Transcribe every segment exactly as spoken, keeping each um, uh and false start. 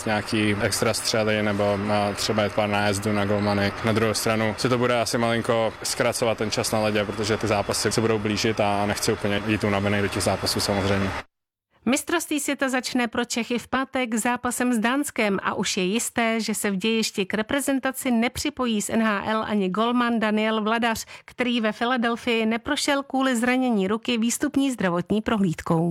nějaký extra střely nebo třeba jet pár nájezdů na golmany. Na druhou stranu si to bude asi malinko zkracovat ten čas na ledě, protože ty zápasy se budou blížit a nechci úplně jít unavený do těch zápasů samozřejmě. Mistrovství světa začne pro Čechy v pátek zápasem s Dánskem a už je jisté, že se v dějišti k reprezentaci nepřipojí z N H L ani golman Daniel Vladař, který ve Filadelfii neprošel kvůli zranění ruky výstupní zdravotní prohlídkou.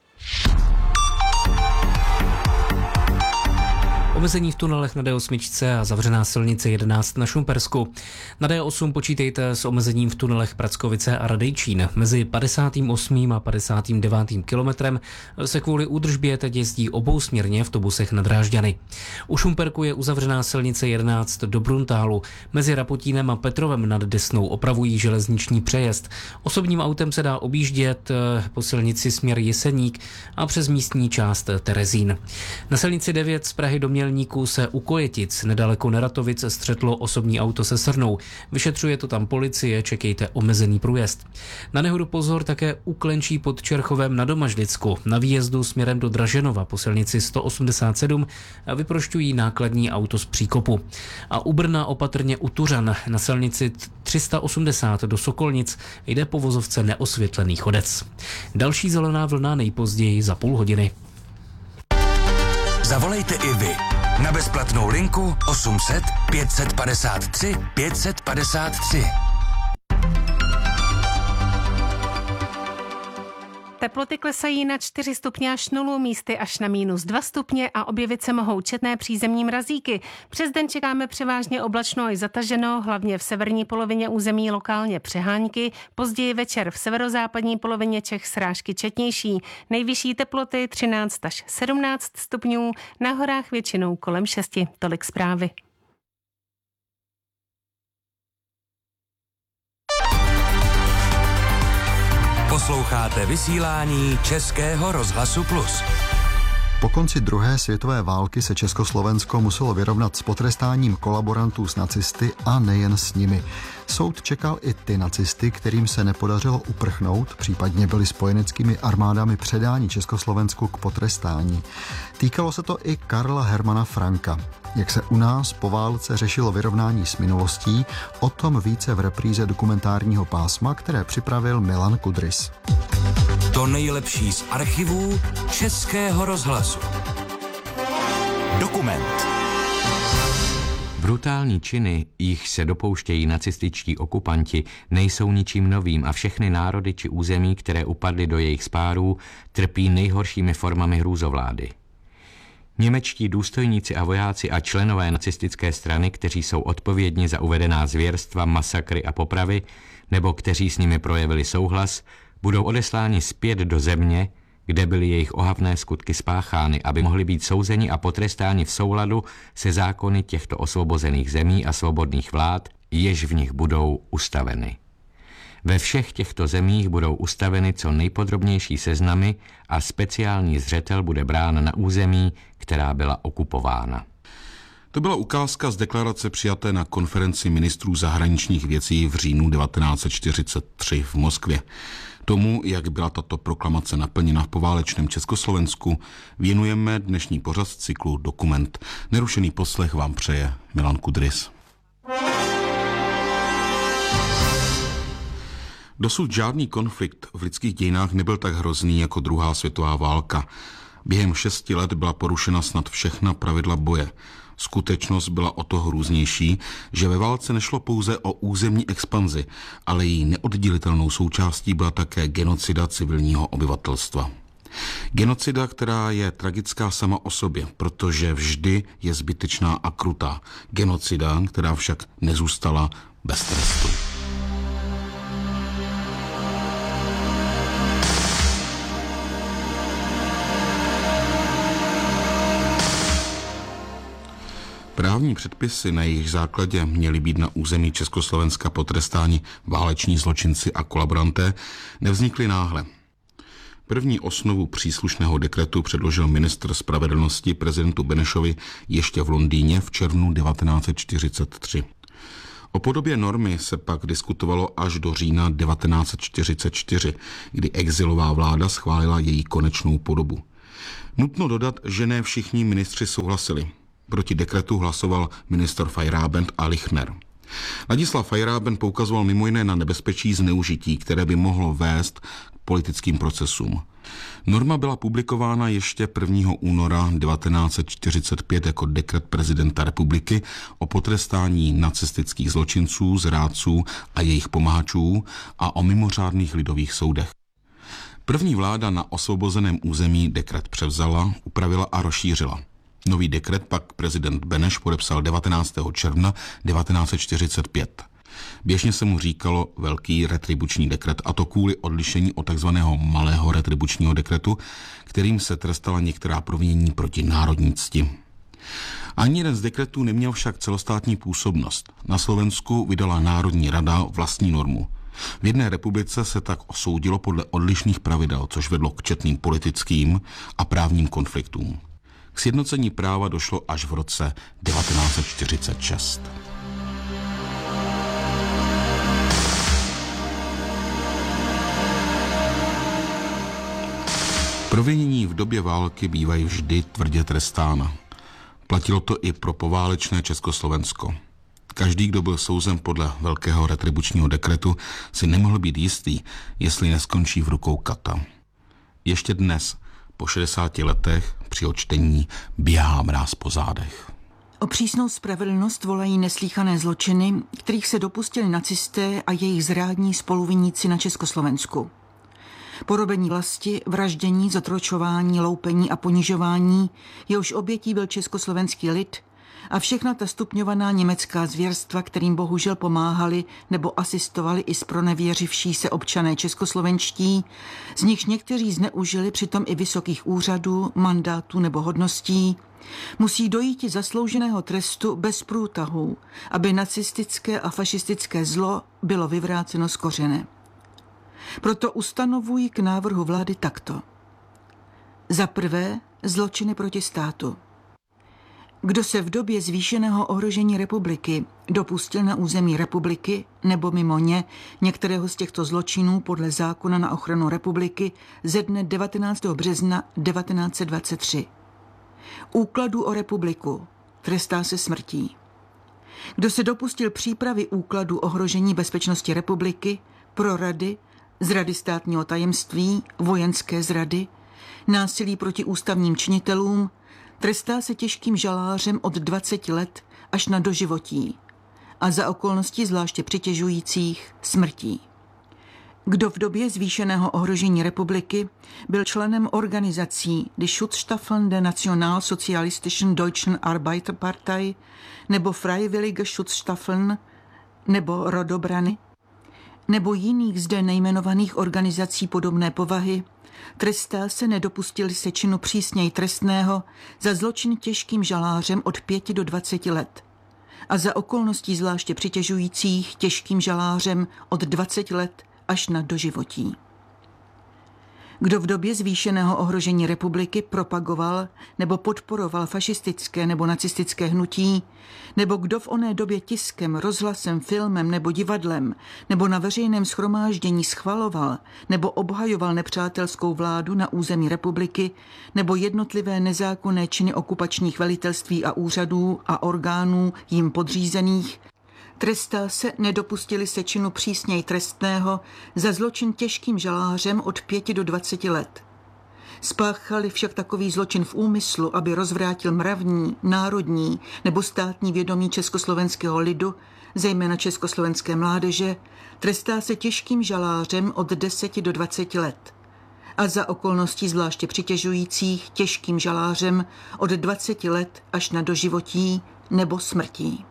Omezení v tunelech na D osm a zavřená silnice jedenáct na Šumpersku. Na D osm počítejte s omezením v tunelech Prackovice a Radejčín. Mezi padesátým osmým a padesátým devátým kilometrem se kvůli údržbě teď jezdí obousměrně v Tobusech na Drážďany. U Šumperku je uzavřená silnice jedenáct do Bruntálu. Mezi Rapotínem a Petrovem nad Desnou opravují železniční přejezd. Osobním autem se dá objíždět po silnici směr Jeseník a přes místní část Terezín. Na silnici devět z Prahy do Mělníků se u Kojetic nedaleko Neratovic střetlo osobní auto se srnou. Vyšetřuje to tam policie, čekejte omezený průjezd. Na nehodu pozor také u Klenčí pod Čerchovem na Domažlicku. Na výjezdu směrem do Draženova po silnici sto osmdesát sedm vyprošťují nákladní auto z příkopu. A u Brna opatrně u Tuřan na silnici tři sta osmdesát do Sokolnic jde po vozovce neosvětlený chodec. Další zelená vlna nejpozději za půl hodiny. Zavolejte i vy na bezplatnou linku osm set pět padesát tři pět padesát tři. Teploty klesají na čtyři stupně až nulu, místy až na mínus dva stupně a objevit se mohou četné přízemní mrazíky. Přes den čekáme převážně oblačno i zataženo, hlavně v severní polovině území lokálně přehánky, později večer v severozápadní polovině Čech srážky četnější. Nejvyšší teploty třináct až sedmnáct stupňů, na horách většinou kolem šesti. Tolik zprávy. Posloucháte vysílání Českého rozhlasu Plus. Po konci druhé světové války se Československo muselo vyrovnat s potrestáním kolaborantů s nacisty a nejen s nimi. Soud čekal i ty nacisty, kterým se nepodařilo uprchnout, případně byli spojeneckými armádami předáni Československu k potrestání. Týkalo se to i Karla Hermana Franka. Jak se u nás po válce řešilo vyrovnání s minulostí, o tom více v repríze dokumentárního pásma, které připravil Milan Kudrys. To nejlepší z archivů Českého rozhlasu. Dokument. Brutální činy, jich se dopouštějí nacističtí okupanti, nejsou ničím novým a všechny národy či území, které upadly do jejich spárů, trpí nejhoršími formami hrůzovlády. Němečtí důstojníci a vojáci a členové nacistické strany, kteří jsou odpovědní za uvedená zvěrstva, masakry a popravy, nebo kteří s nimi projevili souhlas, budou odesláni zpět do země, kde byly jejich ohavné skutky spáchány, aby mohli být souzeni a potrestáni v souladu se zákony těchto osvobozených zemí a svobodných vlád, jež v nich budou ustaveny. Ve všech těchto zemích budou ustaveny co nejpodrobnější seznamy a speciální zřetel bude brán na území, která byla okupována. To byla ukázka z deklarace přijaté na konferenci ministrů zahraničních věcí v říjnu devatenáct set čtyřicet tři v Moskvě. Tomu, jak byla tato proklamace naplněna v poválečném Československu, věnujeme dnešní pořad z cyklu Dokument. Nerušený poslech vám přeje Milan Kudrys. Dosud žádný konflikt v lidských dějinách nebyl tak hrozný jako druhá světová válka. Během šesti let byla porušena snad všechna pravidla boje. Skutečnost byla o to hrůznější, že ve válce nešlo pouze o územní expanzi, ale její neoddělitelnou součástí byla také genocida civilního obyvatelstva. Genocida, která je tragická sama o sobě, protože vždy je zbytečná a krutá. Genocida, která však nezůstala bez trestu. Právní předpisy, na jejich základě měly být na území Československa potrestáni váleční zločinci a kolaboranté, nevznikly náhle. První osnovu příslušného dekretu předložil ministr spravedlnosti prezidentu Benešovi ještě v Londýně v červnu devatenáct set čtyřicet tři. O podobě normy se pak diskutovalo až do října devatenáct set čtyřicet čtyři, kdy exilová vláda schválila její konečnou podobu. Nutno dodat, že ne všichni ministři souhlasili. Proti dekretu hlasoval ministr Feyerabend a Lichner. Ladislav Feyerabend poukazoval mimo jiné na nebezpečí zneužití, které by mohlo vést k politickým procesům. Norma byla publikována ještě prvního února devatenáct set čtyřicet pět jako dekret prezidenta republiky o potrestání nacistických zločinců, zrádců a jejich pomáhačů a o mimořádných lidových soudech. První vláda na osvobozeném území dekret převzala, upravila a rozšířila. Nový dekret pak prezident Beneš podepsal devatenáctého června devatenáct set čtyřicet pět. Běžně se mu říkalo velký retribuční dekret, a to kvůli odlišení od takzvaného malého retribučního dekretu, kterým se trestala některá provinění proti národní cti. Ani jeden z dekretů neměl však celostátní působnost. Na Slovensku vydala Národní rada vlastní normu. V jedné republice se tak osoudilo podle odlišných pravidel, což vedlo k četným politickým a právním konfliktům. K sjednocení práva došlo až v roce devatenáct set čtyřicet šest. Provinění v době války bývají vždy tvrdě trestána. Platilo to i pro poválečné Československo. Každý, kdo byl souzen podle velkého retribučního dekretu, si nemohl být jistý, jestli neskončí v rukou kata. Ještě dnes, po šedesáti letech, při odčtení běhá mráz po zádech. O přísnou spravedlnost volají neslýchané zločiny, kterých se dopustili nacisté a jejich zrádní spoluviníci na Československu. Porobení vlasti, vraždění, zatročování, loupení a ponižování, jehož obětí byl československý lid, a všechna ta stupňovaná německá zvěrstva, kterým bohužel pomáhali nebo asistovali i zpronevěřivší se občané českoslovenští, z nichž někteří zneužili přitom i vysokých úřadů, mandátů nebo hodností, musí dojít zaslouženého trestu bez průtahů, aby nacistické a fašistické zlo bylo vyvráceno z kořene. Proto ustanovují k návrhu vlády takto. Za prvé, zločiny proti státu. Kdo se v době zvýšeného ohrožení republiky dopustil na území republiky nebo mimo ně některého z těchto zločinů podle zákona na ochranu republiky ze dne devatenáctého března devatenáct set dvacet tři. Úkladu o republiku trestá se smrtí. Kdo se dopustil přípravy úkladu ohrožení bezpečnosti republiky, prorady, zrady státního tajemství, vojenské zrady, násilí proti ústavním činitelům, trestá se těžkým žalářem od dvaceti let až na doživotí a za okolností zvláště přitěžujících smrtí. Kdo v době zvýšeného ohrožení republiky byl členem organizací Die Schutzstaffeln der Nationalsozialistischen Deutschen Arbeiterpartei nebo Freiwillige Schutzstaffeln nebo Rodobrany nebo jiných zde nejmenovaných organizací podobné povahy, trestá se, nedopustili se činu přísněji trestného za zločin těžkým žalářem od pěti do dvaceti let a za okolností zvláště přitěžujících těžkým žalářem od dvaceti let až na doživotí. Kdo v době zvýšeného ohrožení republiky propagoval nebo podporoval fašistické nebo nacistické hnutí, nebo kdo v oné době tiskem, rozhlasem, filmem nebo divadlem nebo na veřejném shromáždění schvaloval nebo obhajoval nepřátelskou vládu na území republiky nebo jednotlivé nezákonné činy okupačních velitelství a úřadů a orgánů jim podřízených, trestá se, nedopustili se činu přísněji trestného za zločin těžkým žalářem od pěti do dvaceti let. Spáchali však takový zločin v úmyslu, aby rozvrátil mravní, národní nebo státní vědomí československého lidu, zejména československé mládeže, trestá se těžkým žalářem od deseti do dvaceti let a za okolností zvláště přitěžujících těžkým žalářem od dvaceti let až na doživotí nebo smrtí.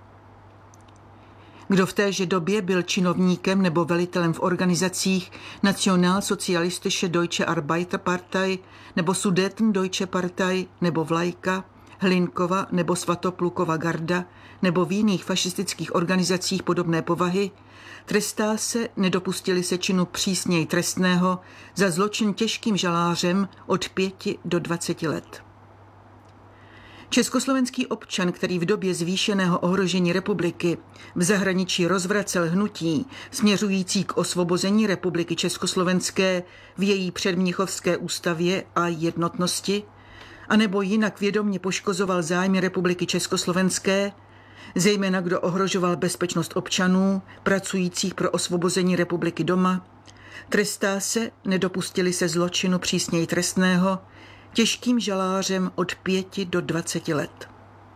Kdo v téže době byl činovníkem nebo velitelem v organizacích Nationalsozialistische Deutsche Arbeiterpartei nebo Sudetendeutsche Partei nebo Vlajka, Hlinkova nebo Svatoplukova garda nebo v jiných fašistických organizacích podobné povahy, trestá se, nedopustili se činu přísněji trestného za zločin těžkým žalářem od pěti do dvaceti let. Československý občan, který v době zvýšeného ohrožení republiky v zahraničí rozvracel hnutí směřující k osvobození republiky československé v její předmnichovské ústavě a jednotnosti, anebo jinak vědomě poškozoval zájmy Republiky Československé, zejména kdo ohrožoval bezpečnost občanů pracujících pro osvobození republiky doma, trestá se, nedopustili se zločinu přísněji trestného, těžkým žalářem od pěti do dvaceti let.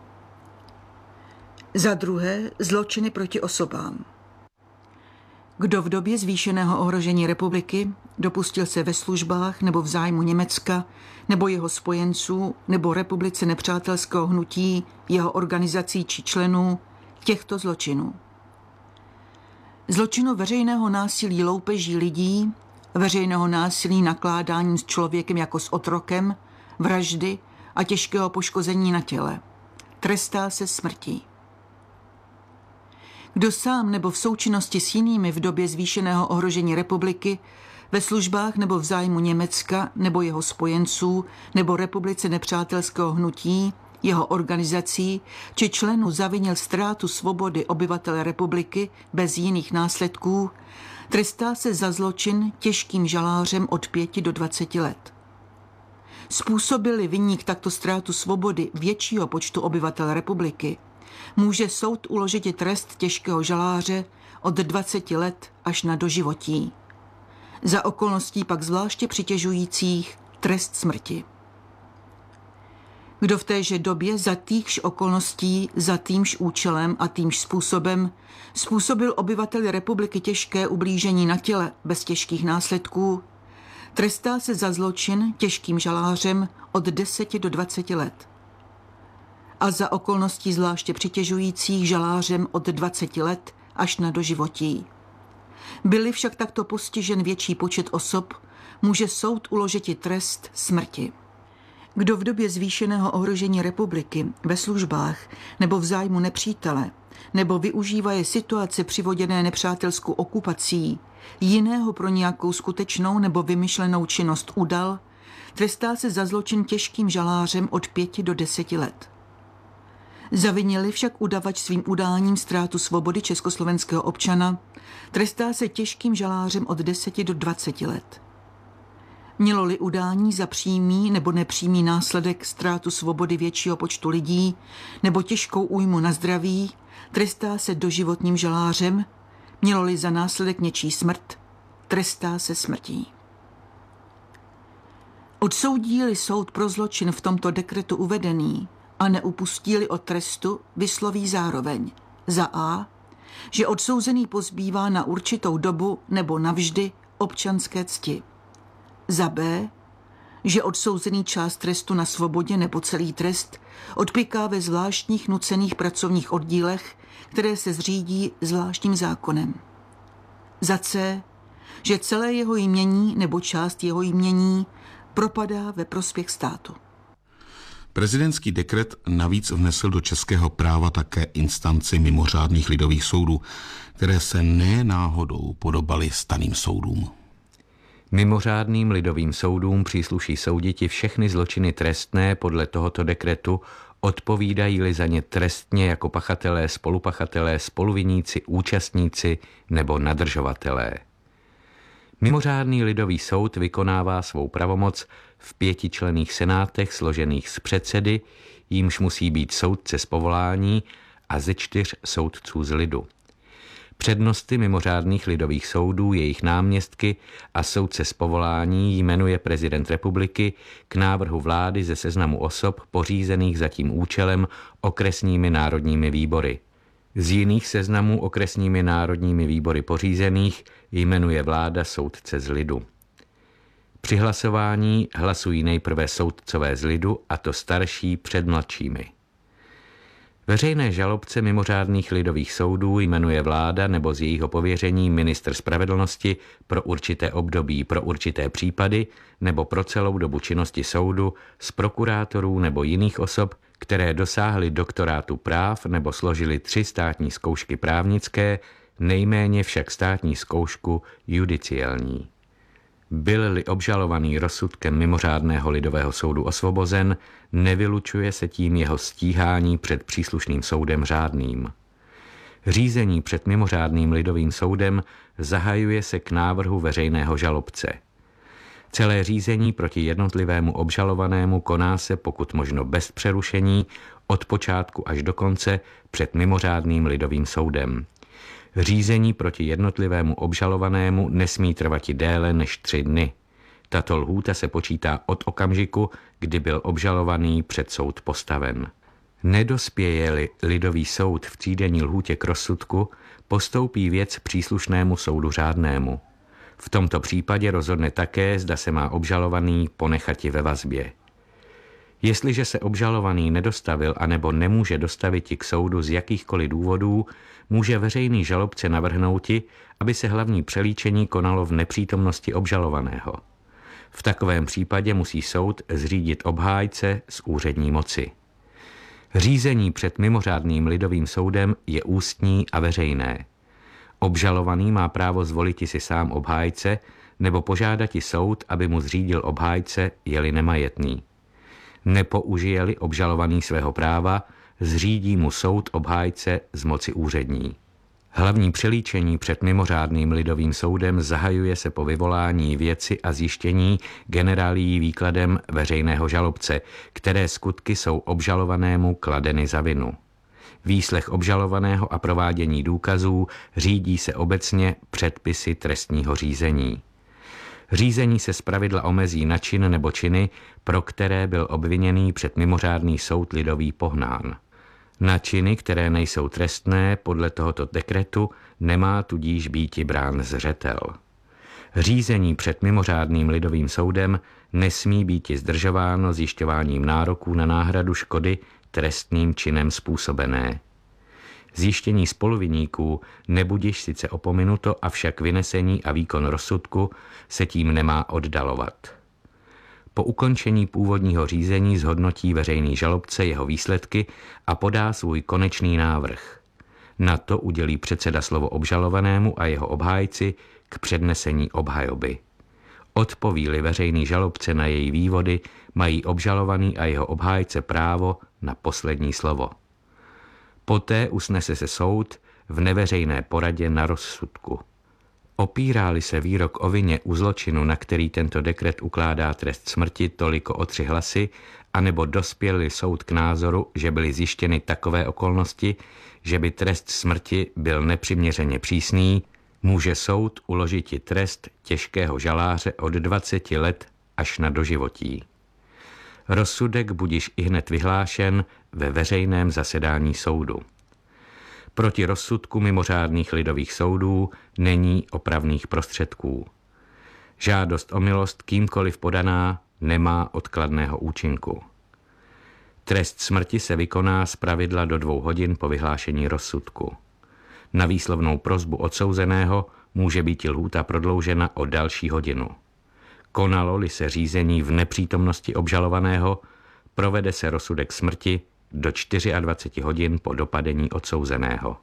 Za druhé, zločiny proti osobám. Kdo v době zvýšeného ohrožení republiky dopustil se ve službách nebo v zájmu Německa nebo jeho spojenců nebo republice nepřátelského hnutí, jeho organizací či členů těchto zločinů. Zločinu veřejného násilí loupeží lidí, veřejného násilí nakládáním s člověkem jako s otrokem, vraždy a těžkého poškození na těle. Trestá se smrtí. Kdo sám nebo v součinnosti s jinými v době zvýšeného ohrožení republiky, ve službách nebo v zájmu Německa nebo jeho spojenců nebo republice nepřátelského hnutí, jeho organizací či členů zavinil ztrátu svobody obyvatele republiky bez jiných následků, trestá se za zločin těžkým žalářem od pěti do dvaceti let. Způsobili viník takto ztrátu svobody většího počtu obyvatel republiky, může soud uložit i trest těžkého žaláře od dvaceti let až na doživotí. Za okolností pak zvláště přitěžujících trest smrti. Kdo v téže době za týchž okolností, za týmž účelem a týmž způsobem způsobil obyvateli republiky těžké ublížení na těle bez těžkých následků, trestá se za zločin těžkým žalářem od deseti do dvaceti let. A za okolností zvláště přitěžujících žalářem od dvaceti let až na doživotí. Byli však takto postižen větší počet osob, může soud uložit i trest smrti. Kdo v době zvýšeného ohrožení republiky ve službách nebo v zájmu nepřítele nebo využívaje situace přivoděné nepřátelskou okupací jiného pro nějakou skutečnou nebo vymyšlenou činnost udal, trestá se za zločin těžkým žalářem od pěti do deseti let. Zavinili však udavač svým udáním ztrátu svobody československého občana, trestá se těžkým žalářem od deseti do dvaceti let. Mělo-li udání za přímý nebo nepřímý následek ztrátu svobody většího počtu lidí nebo těžkou újmu na zdraví, trestá se doživotním žalářem, mělo-li za následek něčí smrt, trestá se smrtí. Odsoudí-li soud pro zločin v tomto dekretu uvedený a neupustí-li od trestu, vysloví zároveň za A, že odsouzený pozbývá na určitou dobu nebo navždy občanské cti. Za B, že odsouzený část trestu na svobodě nebo celý trest odpiká ve zvláštních nucených pracovních oddílech, které se zřídí zvláštním zákonem. Za C, že celé jeho jmění nebo část jeho jmění propadá ve prospěch státu. Prezidentský dekret navíc vnesl do českého práva také instanci mimořádných lidových soudů, které se ne náhodou podobaly staným soudům. Mimořádným lidovým soudům přísluší souditi všechny zločiny trestné podle tohoto dekretu, odpovídají-li za ně trestně jako pachatelé, spolupachatelé, spoluviníci, účastníci nebo nadržovatelé. Mimořádný lidový soud vykonává svou pravomoc v pětičlenných senátech složených z předsedy, jímž musí být soudce z povolání a ze čtyř soudců z lidu. Přednosty mimořádných lidových soudů, jejich náměstky a soudce z povolání jmenuje prezident republiky k návrhu vlády ze seznamu osob pořízených za tím účelem okresními národními výbory. Z jiných seznamů okresními národními výbory pořízených jmenuje vláda soudce z lidu. Při hlasování hlasují nejprve soudcové z lidu, a to starší před mladšími. Veřejné žalobce mimořádných lidových soudů jmenuje vláda nebo z jejího pověření ministr spravedlnosti pro určité období, pro určité případy nebo pro celou dobu činnosti soudu z prokurátorů nebo jiných osob, které dosáhly doktorátu práv nebo složily tři státní zkoušky právnické, nejméně však státní zkoušku judiciální. Byl-li obžalovaný rozsudkem mimořádného lidového soudu osvobozen, nevylučuje se tím jeho stíhání před příslušným soudem řádným. Řízení před mimořádným lidovým soudem zahajuje se k návrhu veřejného žalobce. Celé řízení proti jednotlivému obžalovanému koná se pokud možno bez přerušení od počátku až do konce před mimořádným lidovým soudem. Řízení proti jednotlivému obžalovanému nesmí trvati déle než tři dny. Tato lhůta se počítá od okamžiku, kdy byl obžalovaný před soud postaven. Nedospěje-li lidový soud v třídenní lhůtě k rozsudku, postoupí věc příslušnému soudu řádnému. V tomto případě rozhodne také, zda se má obžalovaný ponechati ve vazbě. Jestliže se obžalovaný nedostavil anebo nemůže dostaviti k soudu z jakýchkoliv důvodů, může veřejný žalobce navrhnouti, aby se hlavní přelíčení konalo v nepřítomnosti obžalovaného. V takovém případě musí soud zřídit obhájce z úřední moci. Řízení před mimořádným lidovým soudem je ústní a veřejné. Obžalovaný má právo zvoliti si sám obhájce nebo požádati soud, aby mu zřídil obhájce, je-li nemajetný. Nepoužije-li obžalovaný svého práva, zřídí mu soud obhájce z moci úřední. Hlavní přelíčení před mimořádným lidovým soudem zahajuje se po vyvolání věci a zjištění generálií výkladem veřejného žalobce, které skutky jsou obžalovanému kladeny za vinu. Výslech obžalovaného a provádění důkazů řídí se obecně předpisy trestního řízení. Řízení se zpravidla omezí na čin nebo činy, pro které byl obviněný před mimořádný soud lidový pohnán. Na činy, které nejsou trestné, podle tohoto dekretu nemá tudíž býti brán zřetel. Řízení před mimořádným lidovým soudem nesmí býti zdržováno zjišťováním nároků na náhradu škody trestným činem způsobené. Zjištění spoluviníků nebudiž sice opominuto, avšak vynesení a výkon rozsudku se tím nemá oddalovat. Po ukončení původního řízení zhodnotí veřejný žalobce jeho výsledky a podá svůj konečný návrh. Na to udělí předseda slovo obžalovanému a jeho obhájci k přednesení obhajoby. Odpoví-li veřejný žalobce na její vývody, mají obžalovaný a jeho obhájce právo na poslední slovo. Poté usnese se soud v neveřejné poradě na rozsudku. Opírá-li se výrok o vině u zločinu, na který tento dekret ukládá trest smrti, toliko o tři hlasy, anebo dospěl-li soud k názoru, že byly zjištěny takové okolnosti, že by trest smrti byl nepřiměřeně přísný, může soud uložiti trest těžkého žaláře od dvaceti let až na doživotí. Rozsudek budiž ihned vyhlášen ve veřejném zasedání soudu. Proti rozsudku mimořádných lidových soudů není opravných prostředků. Žádost o milost kýmkoliv podaná nemá odkladného účinku. Trest smrti se vykoná zpravidla do dvou hodin po vyhlášení rozsudku. Na výslovnou prosbu odsouzeného může být lhůta prodloužena o další hodinu. Konalo-li se řízení v nepřítomnosti obžalovaného, provede se rozsudek smrti do dvacet čtyři hodin po dopadení odsouzeného.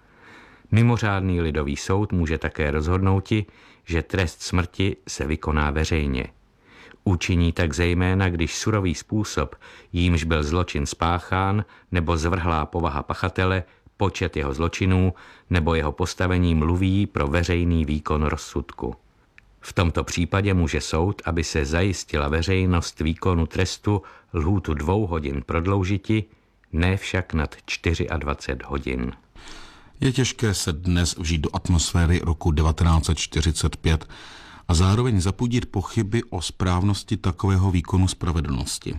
Mimořádný lidový soud může také rozhodnouti, že trest smrti se vykoná veřejně. Učiní tak zejména, když surový způsob, jímž byl zločin spáchán, nebo zvrhlá povaha pachatele, počet jeho zločinů nebo jeho postavení mluví pro veřejný výkon rozsudku. V tomto případě může soud, aby se zajistila veřejnost výkonu trestu, lhůtu dvou hodin prodloužiti, ne však nad dvacet čtyři hodin. Je těžké se dnes vžít do atmosféry roku devatenáct set čtyřicet pět a zároveň zapudit pochyby o správnosti takového výkonu spravedlnosti.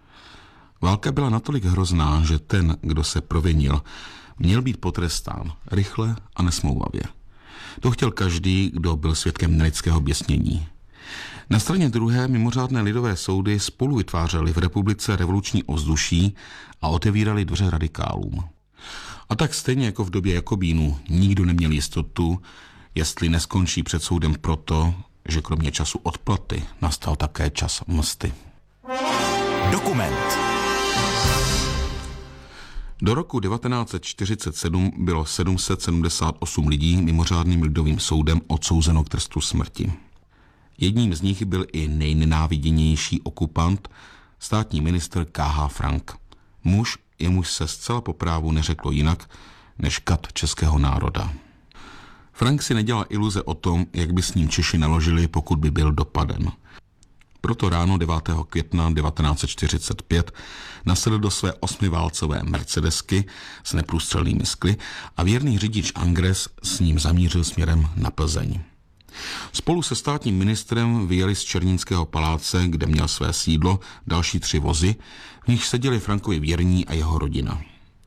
Válka byla natolik hrozná, že ten, kdo se provinil, měl být potrestán rychle a nesmouvavě. To chtěl každý, kdo byl svědkem nelidského běsnění. Na straně druhé mimořádné lidové soudy spolu vytvářely v republice revoluční ovzduší a otevírali dveře radikálům. A tak stejně jako v době Jakobínů nikdo neměl jistotu, jestli neskončí před soudem proto, že kromě času odplaty nastal také čas msty. Dokument. Do roku devatenáct set čtyřicet sedm bylo sedm set sedmdesát osm lidí mimořádným lidovým soudem odsouzeno k trestu smrti. Jedním z nich byl i nejnenáviděnější okupant, státní ministr K H Frank. Muž, jemuž se zcela po právu neřeklo jinak, než kat českého národa. Frank si nedělal iluze o tom, jak by s ním Češi naložili, pokud by byl dopaden. Proto ráno devátého května devatenáct set čtyřicet pět nasedl do své osmiválcové Mercedesky s neprůstřelnými skly a věrný řidič Angres s ním zamířil směrem na Plzeň. Spolu se státním ministrem vyjeli z Černínského paláce, kde měl své sídlo, další tři vozy, v nich seděli Frankovi věrní a jeho rodina.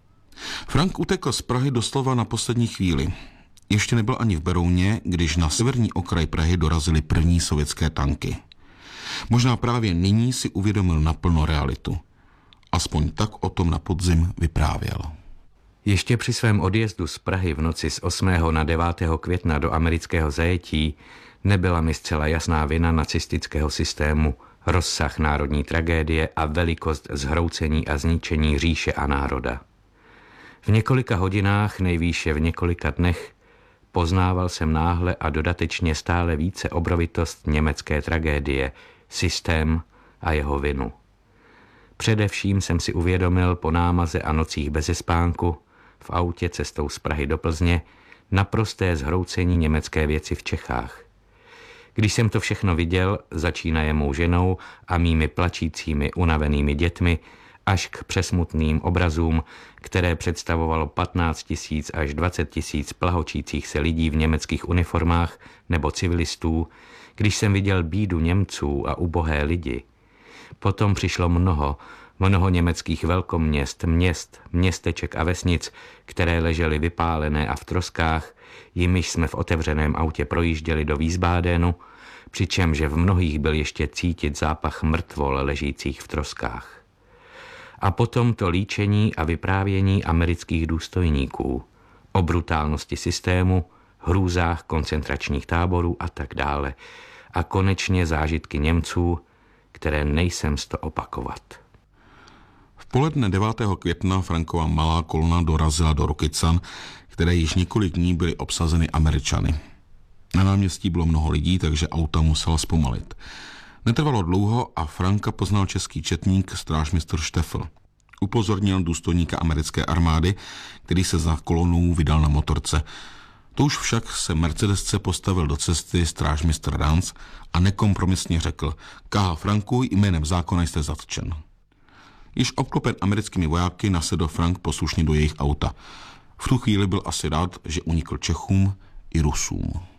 Frank utekl z Prahy doslova na poslední chvíli. Ještě nebyl ani v Berouně, když na severní okraj Prahy dorazily první sovětské tanky. Možná právě nyní si uvědomil naplno realitu. Aspoň tak o tom na podzim vyprávěl. Ještě při svém odjezdu z Prahy v noci z osmého na devátého května do amerického zajetí nebyla mi zcela jasná vina nacistického systému, rozsah národní tragédie a velikost zhroucení a zničení říše a národa. V několika hodinách, nejvýše v několika dnech, poznával jsem náhle a dodatečně stále více obrovitost německé tragédie, systém a jeho vinu. Především jsem si uvědomil po námaze a nocích bezespánku v autě cestou z Prahy do Plzně naprosté zhroucení německé věci v Čechách. Když jsem to všechno viděl, začínaje mou ženou a mými plačícími unavenými dětmi, až k přesmutným obrazům, které představovalo patnáct tisíc až dvacet tisíc plahočících se lidí v německých uniformách nebo civilistů, když jsem viděl bídu Němců a ubohé lidi. Potom přišlo mnoho, mnoho německých velkoměst, měst, městeček a vesnic, které ležely vypálené a v troskách, jimiž jsme v otevřeném autě projížděli do Wiesbadenu, přičemž v mnohých byl ještě cítit zápach mrtvol ležících v troskách. A potom to líčení a vyprávění amerických důstojníků o brutálnosti systému, hrůzách koncentračních táborů a tak dále. A konečně zážitky Němců, které nejsem sto opakovat. V poledne devátého května Frankova malá kolona dorazila do Rokycan, které již několik dní byly obsazeny Američany. Na náměstí bylo mnoho lidí, takže auta musela zpomalit. Netrvalo dlouho a Franka poznal český četník strážmistr Štefl. Upozornil důstojníka americké armády, který se za kolonou vydal na motorce. To už však se Mercedesce postavil do cesty strážmistr Danc a nekompromisně řekl: K H. Franku, jménem zákona jste zatčen. Již obklopen americkými vojáky nasedl Frank poslušně do jejich auta. V tu chvíli byl asi rád, že unikl Čechům i Rusům.